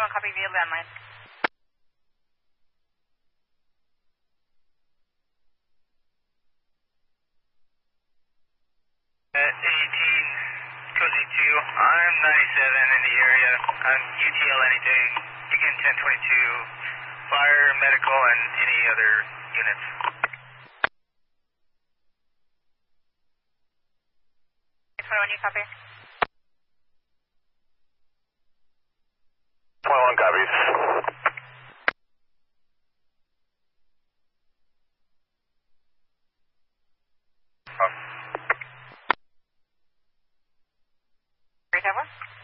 21, copy via landline. At 18, Cozy 2, I'm 97 in the area. I'm UTL anything. Begin 1022, fire, medical, and any other units. 21, you copy? 21 copies. Great, have one.